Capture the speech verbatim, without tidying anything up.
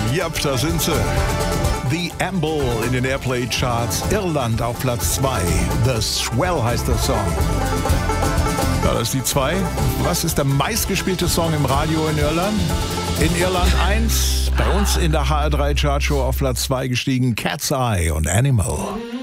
Yep, da sind sie. The Amble in den Airplay-Charts. Irland auf Platz zwei. The Swell heißt der Song. Ja, das ist die zwei. Was ist der meistgespielte Song im Radio in Irland? In Irland eins. Bei uns in der H R drei Chartshow auf Platz zwei gestiegen. Cat's Eye und Animal.